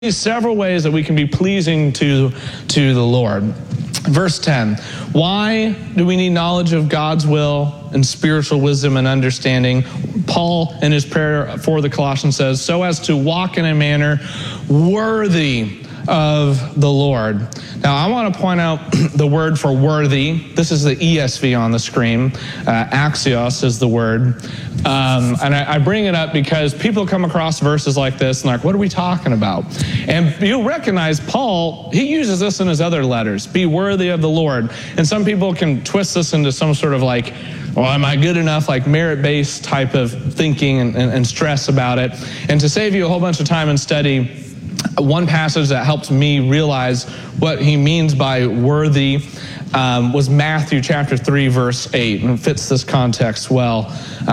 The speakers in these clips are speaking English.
several ways that we can be pleasing to the Lord. Verse 10, why do we need knowledge of God's will and spiritual wisdom and understanding? Paul, in his prayer for the Colossians, says, so as to walk in a manner worthy of the Lord. Now, I want to point out the word for worthy. This is the ESV on the screen. Axios is the word. And I bring it up because people come across verses like this and like, what are we talking about? And you'll recognize Paul, he uses this in his other letters. Be worthy of the Lord. And some people can twist this into some sort of like, well, am I good enough, like merit-based type of thinking and stress about it. And to save you a whole bunch of time and study, one passage that helped me realize what he means by worthy was Matthew chapter 3, verse 8, and it fits this context well.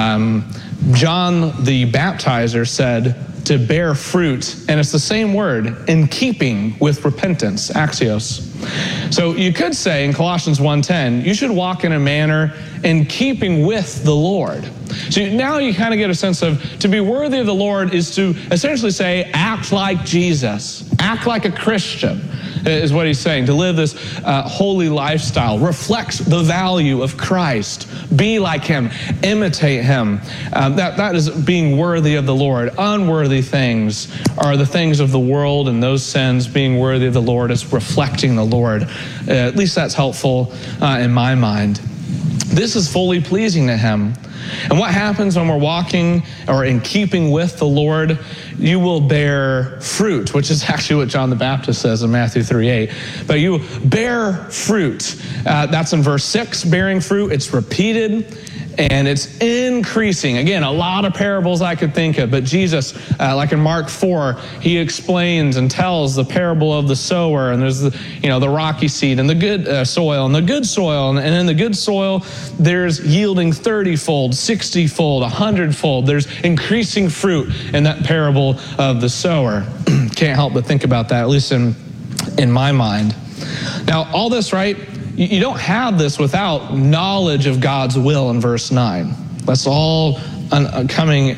John the Baptizer said to bear fruit, and it's the same word, in keeping with repentance, axios. So you could say in Colossians 1:10, you should walk in a manner in keeping with the Lord. So now you kind of get a sense of, to be worthy of the Lord is to essentially say, act like Jesus, act like a Christian, is what he's saying. To live this holy lifestyle reflects the value of Christ. Be like him, imitate him. That is being worthy of the Lord. Unworthy things are the things of the world, and those sins. Being worthy of the Lord is reflecting the Lord. At least that's helpful in my mind. This is fully pleasing to him. And what happens when we're walking or in keeping with the Lord? You will bear fruit, which is actually what John the Baptist says in Matthew 3:8. But you bear fruit. That's in verse 6, bearing fruit. It's repeated and it's increasing. Again, a lot of parables I could think of, but Jesus, like in Mark 4, he explains and tells the parable of the sower, and there's the rocky seed and the good soil and the good soil, and in the good soil, there's yielding 30-fold, 60-fold, 100-fold. There's increasing fruit in that parable of the sower. Can't help but think about that, at least in my mind. Now, all this, right? You don't have this without knowledge of God's will in verse 9. That's all coming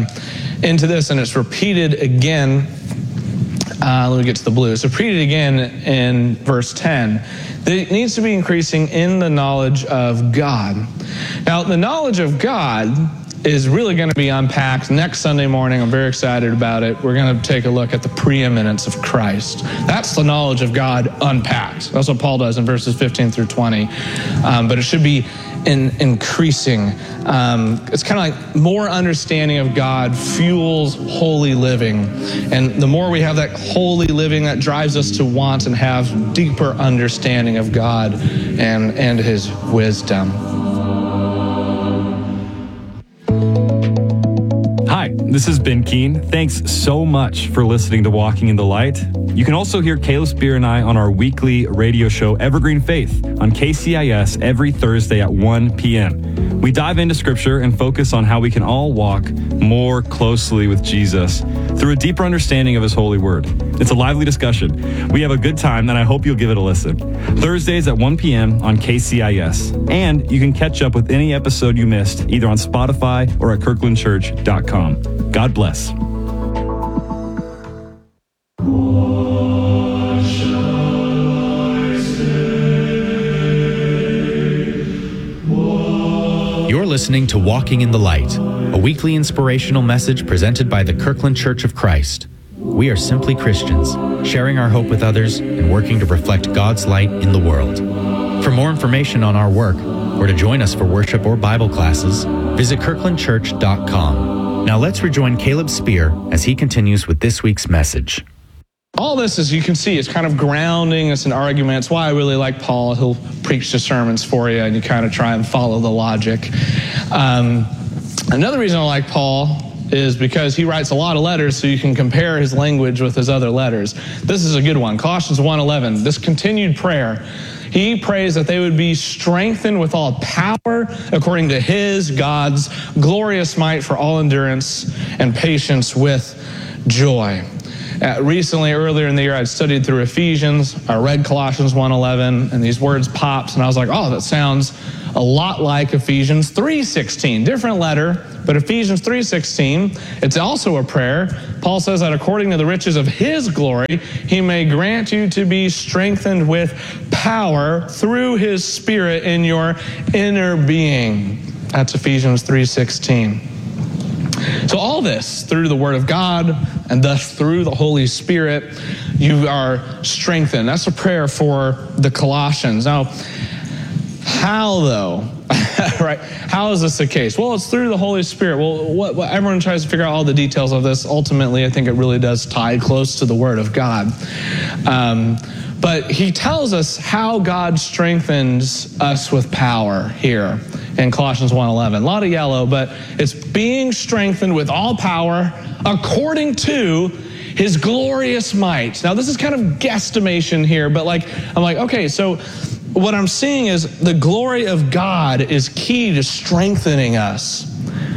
into this, and it's repeated again. Let me get to the blue. It's repeated again in verse 10. It needs to be increasing in the knowledge of God. Now, the knowledge of God is really going to be unpacked next Sunday morning. I'm very excited about it. We're going to take a look at the preeminence of Christ. That's the knowledge of God unpacked. That's what Paul does in verses 15 through 20. But it should be increasing. It's kind of like more understanding of God fuels holy living. And the more we have that holy living, that drives us to want and have deeper understanding of God and his wisdom. Hi, this is Ben Keene. Thanks so much for listening to Walking in the Light. You can also hear Caleb Spear and I on our weekly radio show, Evergreen Faith, on KCIS every Thursday at 1 p.m. We dive into Scripture and focus on how we can all walk more closely with Jesus through a deeper understanding of His holy word. It's a lively discussion. We have a good time, and I hope you'll give it a listen. Thursdays at 1 p.m. on KCIS. And you can catch up with any episode you missed, either on Spotify or at kirklandchurch.com. God bless. You're listening to Walking in the Light, a weekly inspirational message presented by the Kirkland Church of Christ. We are simply Christians, sharing our hope with others and working to reflect God's light in the world. For more information on our work, or to join us for worship or Bible classes, visit kirklandchurch.com. Now let's rejoin Caleb Spear as he continues with this week's message. All this, as you can see, is kind of grounding. It's an argument. It's why I really like Paul. He'll preach the sermons for you, and you kind of try and follow the logic. Another reason I like Paul is because he writes a lot of letters, so you can compare his language with his other letters. This is a good one. Colossians 1:11, this continued prayer. He prays that they would be strengthened with all power according to God's glorious might for all endurance and patience with joy. Recently, earlier in the year, I'd studied through Ephesians. I read Colossians 1:11, and these words popped, and I was like, oh, that sounds a lot like Ephesians 3:16. Different letter, but Ephesians 3:16, it's also a prayer. Paul says that according to the riches of his glory, he may grant you to be strengthened with power through his Spirit in your inner being. That's Ephesians 3:16. So all this, through the Word of God, and thus through the Holy Spirit, you are strengthened. That's a prayer for the Colossians. Now, how though? Right? How is this the case? Well, it's through the Holy Spirit. Well, everyone tries to figure out all the details of this. Ultimately, I think it really does tie close to the Word of God. But he tells us how God strengthens us with power here in Colossians 1:11. A lot of yellow, but it's being strengthened with all power according to his glorious might. Now, this is kind of guesstimation here, but I'm like, okay, so what I'm seeing is the glory of God is key to strengthening us.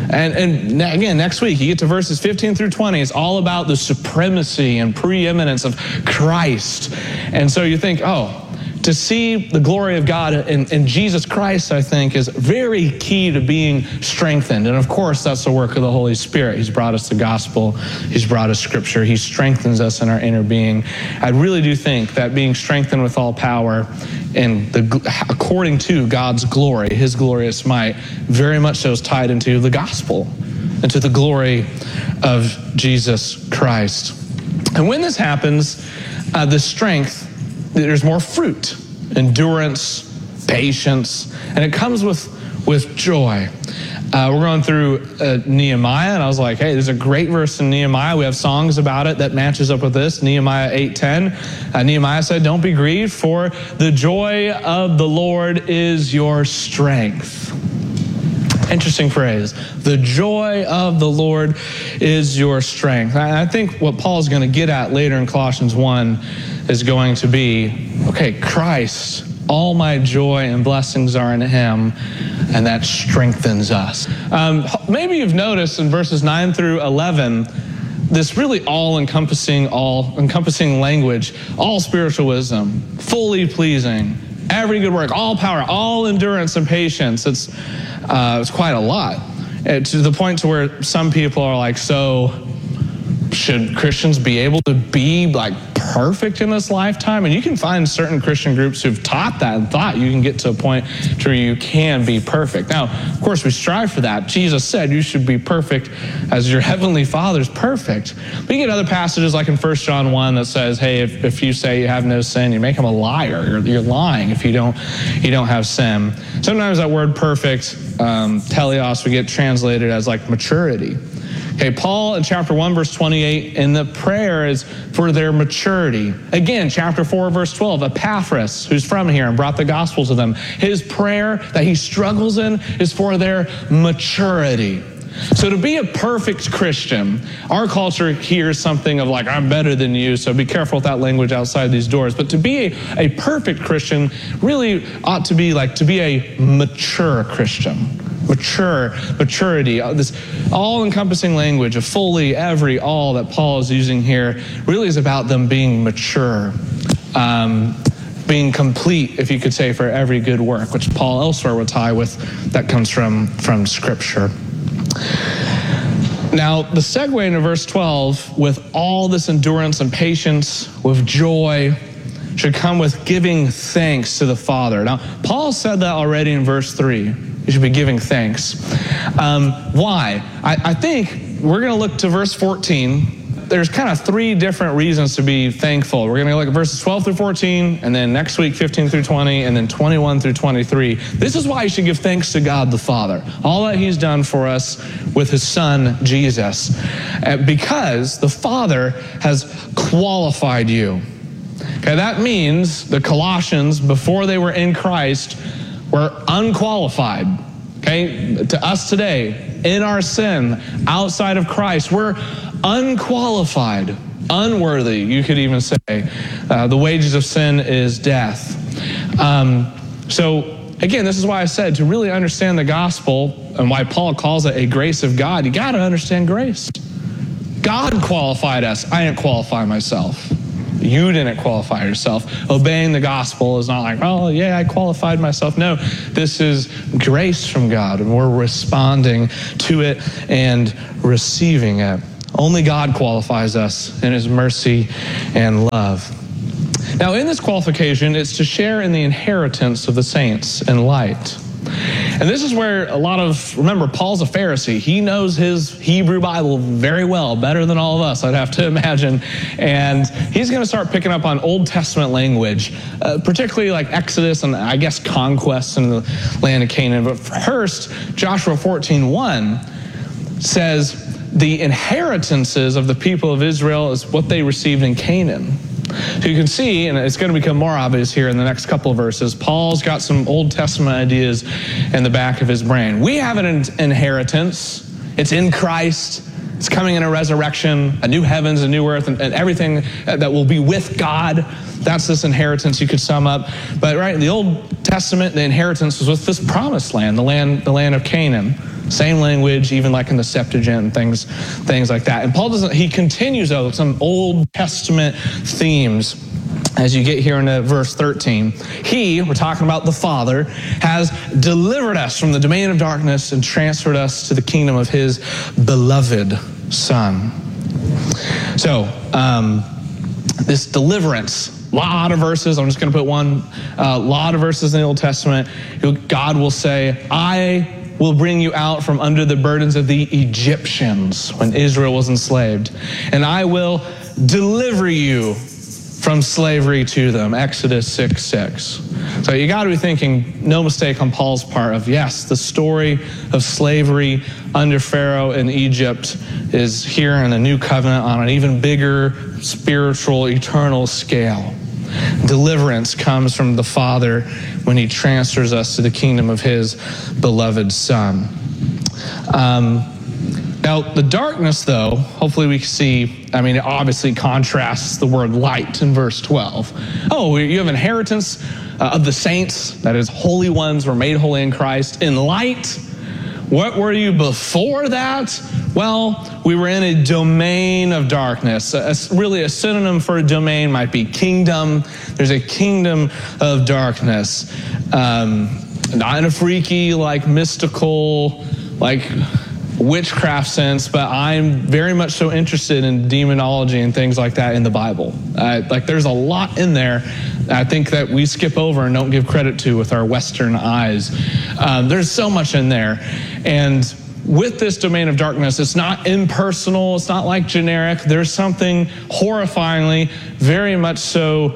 And again, next week, you get to verses 15 through 20. It's all about the supremacy and preeminence of Christ. And so you think, oh, to see the glory of God in Jesus Christ, I think, is very key to being strengthened. And of course, that's the work of the Holy Spirit. He's brought us the gospel. He's brought us scripture. He strengthens us in our inner being. I really do think that being strengthened with all power and according to God's glory, his glorious might, very much so is tied into the gospel, into the glory of Jesus Christ. And when this happens, the strength, there's more fruit, endurance, patience, and it comes with joy. We're going through Nehemiah, and I was like, hey, there's a great verse in Nehemiah. We have songs about it that matches up with this. Nehemiah 8:10. Nehemiah said, don't be grieved, for the joy of the Lord is your strength. Interesting phrase. The joy of the Lord is your strength. I think what Paul's going to get at later in Colossians 1 is going to be, okay, Christ, all my joy and blessings are in him, and that strengthens us. Maybe you've noticed in verses 9 through 11, this really all-encompassing language, all spiritual wisdom, fully pleasing, every good work, all power, all endurance and patience. It's quite a lot, to the point to where some people are like, so should Christians be able to be perfect in this lifetime? And you can find certain Christian groups who've taught that and thought you can get to a point to where you can be perfect. Now, of course, we strive for that. Jesus said you should be perfect as your heavenly Father's perfect. But you get other passages like in 1 John 1 that says, hey, if you say you have no sin, you make him a liar. You're lying if you don't have sin. Sometimes that word perfect, teleos, we get translated as maturity. Okay, Paul in chapter 1, verse 28, and the prayer is for their maturity. Again, chapter 4, verse 12, Epaphras, who's from here and brought the gospel to them, his prayer that he struggles in is for their maturity. So to be a perfect Christian, our culture hears something of I'm better than you, so be careful with that language outside these doors. But to be a perfect Christian really ought to be to be a mature Christian. Maturity, this all-encompassing language of fully, every, all that Paul is using here really is about them being mature, being complete, if you could say, for every good work, which Paul elsewhere would tie with, that comes from Scripture. Now, the segue into verse 12, with all this endurance and patience, with joy, should come with giving thanks to the Father. Now, Paul said that already in verse 3. You should be giving thanks. Why? I think we're going to look to verse 14. There's kind of three different reasons to be thankful. We're going to look at verses 12 through 14, and then next week 15 through 20, and then 21 through 23. This is why you should give thanks to God the Father. All that he's done for us with his Son, Jesus. Because the Father has qualified you. Okay, that means the Colossians, before they were in Christ, were unqualified. Okay, to us today, in our sin, outside of Christ, we're unqualified, unworthy, you could even say. The wages of sin is death. So again, this is why I said to really understand the gospel and why Paul calls it a grace of God, you got to understand grace. God qualified us. I didn't qualify myself. You didn't qualify yourself. Obeying the gospel is not like, oh, yeah, I qualified myself. No, this is grace from God, and we're responding to it and receiving it. Only God qualifies us in his mercy and love. Now, in this qualification, it's to share in the inheritance of the saints in light. And this is where remember, Paul's a Pharisee. He knows his Hebrew Bible very well, better than all of us, I'd have to imagine. And he's going to start picking up on Old Testament language, particularly like Exodus and I guess conquests in the land of Canaan. But first, Joshua 14:1 says the inheritances of the people of Israel is what they received in Canaan. So you can see, and it's going to become more obvious here in the next couple of verses, Paul's got some Old Testament ideas in the back of his brain. We have an inheritance. It's in Christ. It's coming in a resurrection, a new heavens, a new earth, and everything that will be with God. That's this inheritance you could sum up. But right, in the Old Testament, the inheritance was with this promised land, the land of Canaan. Same language, even like in the Septuagint and things like that. And Paul he continues though with some Old Testament themes as you get here into verse 13. We're talking about the Father, has delivered us from the domain of darkness and transferred us to the kingdom of his beloved Son. So, this deliverance, lot of verses. I'm just going to put one, lot of verses in the Old Testament. God will say, I will bring you out from under the burdens of the Egyptians when Israel was enslaved. And I will deliver you from slavery to them. Exodus 6:6. So you got to be thinking, no mistake on Paul's part, of yes, the story of slavery under Pharaoh in Egypt is here in the new covenant on an even bigger spiritual, eternal scale. Deliverance comes from the Father when he transfers us to the kingdom of his beloved Son. Now, the darkness, though, hopefully we see, it obviously contrasts the word light in verse 12. Oh, you have inheritance of the saints, that is, holy ones were made holy in Christ, in light. What were you before that? Well, we were in a domain of darkness. Really, a synonym for a domain might be kingdom. There's a kingdom of darkness. Not in a freaky, mystical, witchcraft sense, but I'm very much so interested in demonology and things like that in the Bible. There's a lot in there I think that we skip over and don't give credit to with our Western eyes. There's so much in there. And with this domain of darkness, it's not impersonal, it's not generic. There's something horrifyingly, very much so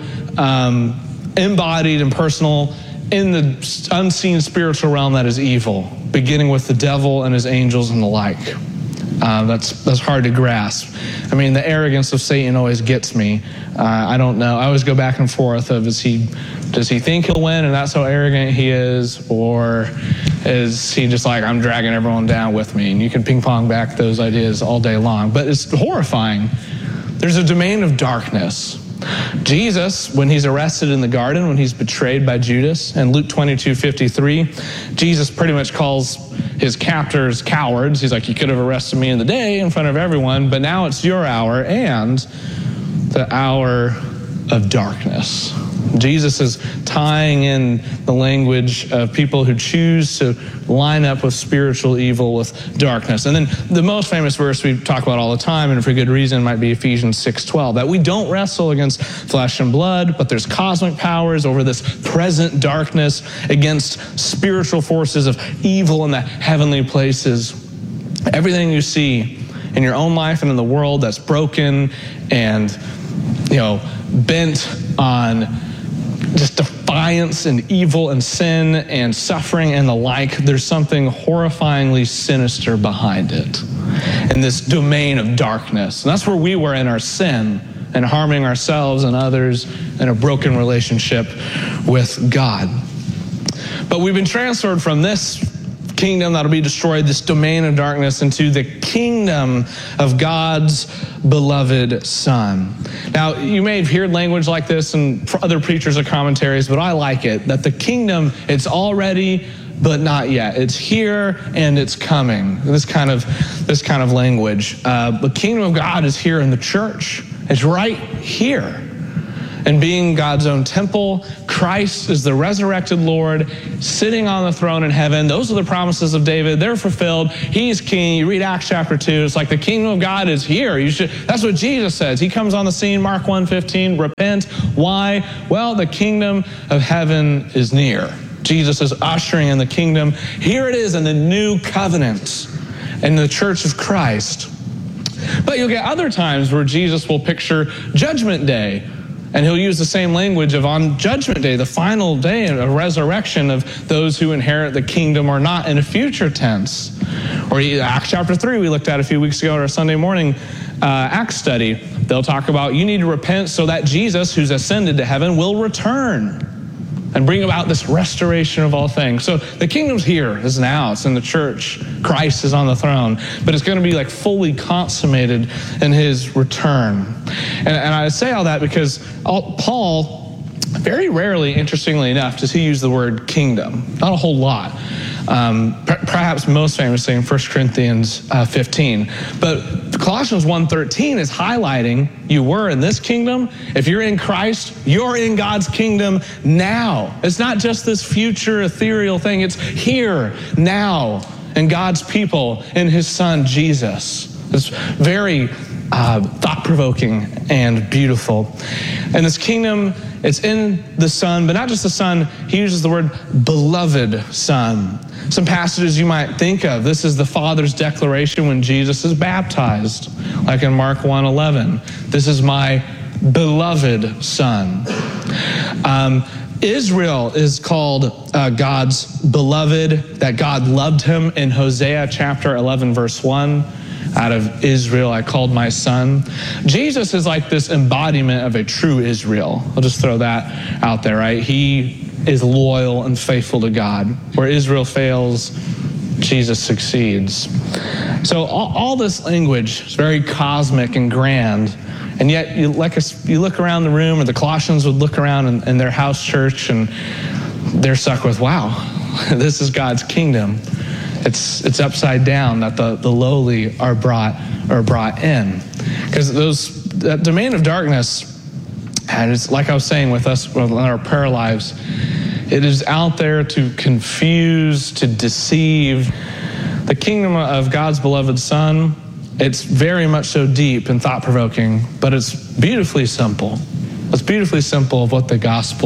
embodied and personal in the unseen spiritual realm that is evil, beginning with the devil and his angels and the like. That's hard to grasp. The arrogance of Satan always gets me. I don't know. I always go back and forth of does he think he'll win and that's how arrogant he is, or is he just I'm dragging everyone down with me? And you can ping pong back those ideas all day long. But it's horrifying. There's a domain of darkness. Jesus, when he's arrested in the garden, when he's betrayed by Judas, in Luke 22:53, Jesus pretty much calls his captors cowards. He's like, you could have arrested me in the day in front of everyone, but now it's your hour and the hour of darkness. Jesus is tying in the language of people who choose to line up with spiritual evil with darkness. And then the most famous verse we talk about all the time, and for good reason, might be Ephesians 6:12, that we don't wrestle against flesh and blood, but there's cosmic powers over this present darkness against spiritual forces of evil in the heavenly places. Everything you see in your own life and in the world that's broken and, bent on just defiance and evil and sin and suffering and the like, there's something horrifyingly sinister behind it in this domain of darkness. And that's where we were in our sin and harming ourselves and others in a broken relationship with God. But we've been transferred from this kingdom that'll be destroyed, this domain of darkness, into the kingdom of God's beloved Son. Now, you may have heard language like this in other preachers or commentaries, but I like it, that the kingdom, it's already but not yet. It's here and it's coming. This kind of language. The kingdom of God is here in the church. It's right here. And being God's own temple, Christ is the resurrected Lord sitting on the throne in heaven. Those are the promises of David. They're fulfilled. He's king. You read Acts chapter 2. It's like the kingdom of God is here. That's what Jesus says. He comes on the scene, Mark 1:15, repent. Why? Well, the kingdom of heaven is near. Jesus is ushering in the kingdom. Here it is in the new covenant in the church of Christ. But you'll get other times where Jesus will picture Judgment Day. And he'll use the same language of on Judgment Day, the final day, a resurrection of those who inherit the kingdom or not in a future tense. Or Acts chapter 3 we looked at a few weeks ago at our Sunday morning Acts study. They'll talk about you need to repent so that Jesus, who's ascended to heaven, will return and bring about this restoration of all things. So the kingdom's here, it's now, it's in the church. Christ is on the throne, but it's going to be like fully consummated in his return. And I say all that because Paul, very rarely, interestingly enough, does he use the word kingdom. Not a whole lot. Perhaps most famously in 1 Corinthians 15. But Colossians 1:13 is highlighting you were in this kingdom. If you're in Christ, you're in God's kingdom now. It's not just this future ethereal thing. It's here, now, in God's people, in his son, Jesus. It's very thought-provoking and beautiful. And this kingdom, it's in the Son, but not just the Son. He uses the word beloved Son. Some passages you might think of. This is the Father's declaration when Jesus is baptized, like in Mark 1:11. This is my beloved Son. Israel is called God's beloved, that God loved him in Hosea chapter 11, verse 1. Out of Israel I called my son. Jesus is like this embodiment of a true Israel. I'll just throw that out there, right? He is loyal and faithful to God. Where Israel fails, Jesus succeeds. So all this language is very cosmic and grand. And yet you look around the room, or the Colossians would look around in their house church, and they're stuck with, wow, this is God's kingdom. It's upside down that the lowly are brought in. Because that domain of darkness, and it's like I was saying with us in our prayer lives, it is out there to confuse, to deceive. The kingdom of God's beloved Son, it's very much so deep and thought-provoking, but it's beautifully simple. It's beautifully simple of what this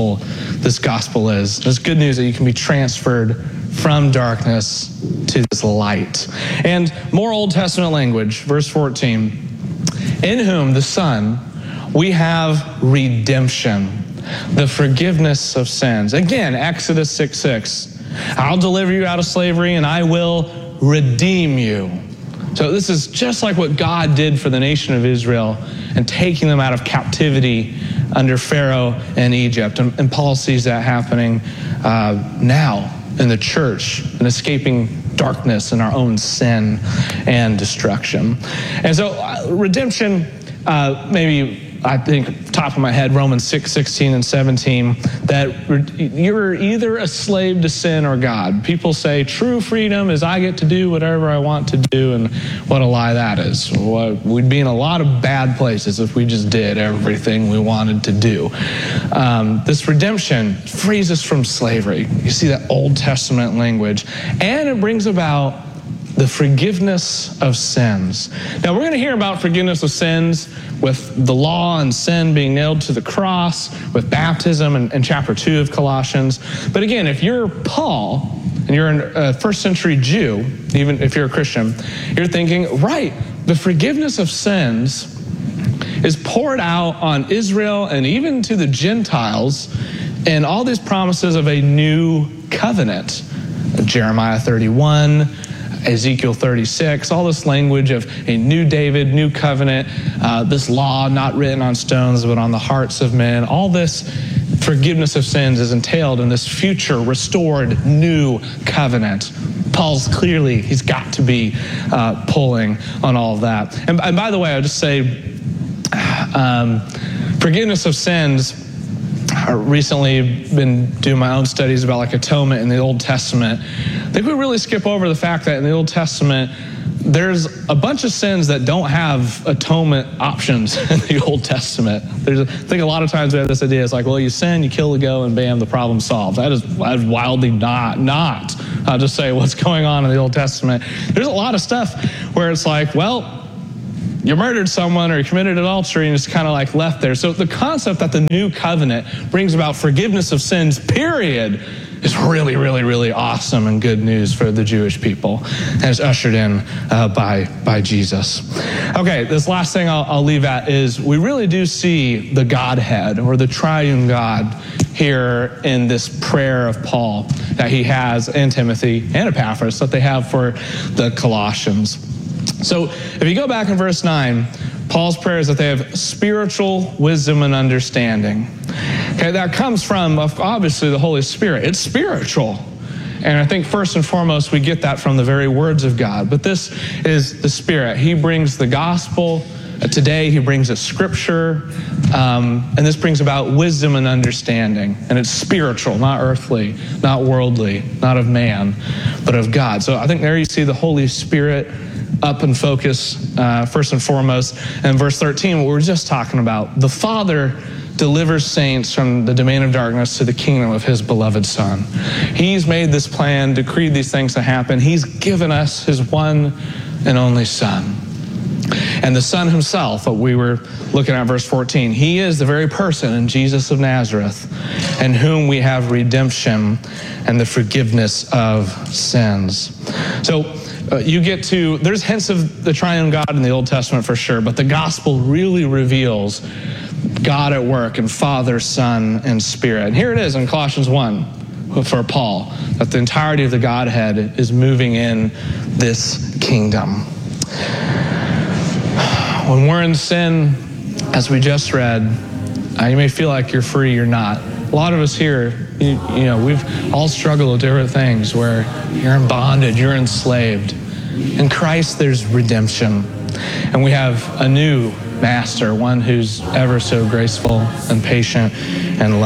gospel is. It's good news that you can be transferred from darkness to this light. And more Old Testament language, verse 14. In whom, the Son, we have redemption, the forgiveness of sins. Again, Exodus 6:6. I'll deliver you out of slavery and I will redeem you. So this is just like what God did for the nation of Israel and taking them out of captivity under Pharaoh and Egypt. And Paul sees that happening now in the church and escaping darkness and our own sin and destruction. And so redemption, maybe I think top of my head, Romans 6:16 and 17, that you're either a slave to sin or God. People say true freedom is I get to do whatever I want to do, and what a lie that is. We'd be in a lot of bad places if we just did everything we wanted to do. This redemption frees us from slavery. You see that Old Testament language, and it brings about the forgiveness of sins. Now, we're going to hear about forgiveness of sins with the law and sin being nailed to the cross, with baptism in chapter 2 of Colossians. But again, if you're Paul and you're a first century Jew, even if you're a Christian, you're thinking, right, the forgiveness of sins is poured out on Israel and even to the Gentiles and all these promises of a new covenant. Jeremiah 31, Ezekiel 36, all this language of a new David, new covenant, this law not written on stones but on the hearts of men. All this forgiveness of sins is entailed in this future restored new covenant. Paul's clearly, he's got to be pulling on all of that. And by the way, I'll just say forgiveness of sins, recently been doing my own studies about like atonement in the Old Testament. I think we really skip over the fact that in the Old Testament, there's a bunch of sins that don't have atonement options in the Old Testament. I think a lot of times we have this idea, it's like, well, you sin, you kill the goat, and bam, the problem solved. That is wildly not. I'll just say what's going on in the Old Testament. There's a lot of stuff where it's like, well, you murdered someone or you committed adultery and it's kind of like left there. So the concept that the new covenant brings about forgiveness of sins, period, is really, really, really awesome and good news for the Jewish people, and it's ushered in by Jesus. Okay, this last thing I'll leave at is we really do see the Godhead or the triune God here in this prayer of Paul that he has in Timothy and Epaphras that they have for the Colossians. So if you go back in verse 9, Paul's prayer is that they have spiritual wisdom and understanding. Okay, that comes from, obviously, the Holy Spirit. It's spiritual. And I think first and foremost, we get that from the very words of God. But this is the Spirit. He brings the gospel. Today, he brings a scripture. And this brings about wisdom and understanding. And it's spiritual, not earthly, not worldly, not of man, but of God. So I think there you see the Holy Spirit up in focus, first and foremost. And verse 13, what we were just talking about, the Father delivers saints from the domain of darkness to the kingdom of his beloved Son. He's made this plan, decreed these things to happen. He's given us his one and only Son. And the Son himself, what we were looking at verse 14, he is the very person in Jesus of Nazareth in whom we have redemption and the forgiveness of sins. So you get to, there's hints of the triune God in the Old Testament for sure, but the gospel really reveals God at work in Father, Son, and Spirit. And here it is in Colossians 1 for Paul, that the entirety of the Godhead is moving in this kingdom. When we're in sin, as we just read, you may feel like you're free, you're not. A lot of us here, you know, we've all struggled with different things where you're in bondage, you're enslaved. In Christ, there's redemption. And we have a new master, one who's ever so graceful and patient and loving.